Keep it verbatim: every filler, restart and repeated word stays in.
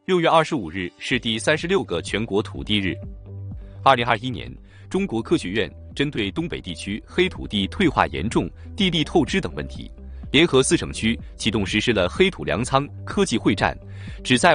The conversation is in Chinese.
六月二十五日是第三十六个全国土地日。二零二一年，中国科学院针对东北地区黑土地退化严重、地力透支等问题，联合四省区启动实施了黑土粮仓科技会战，旨在